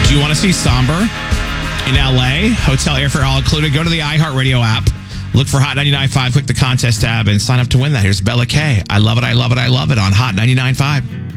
Do you want to see Somber in LA? Hotel airfare all included. Go to the iHeartRadio app. Look for Hot 99.5. Click the contest tab and sign up to win that. Here's Bella K. I love it. I love it. I love it on Hot 99.5.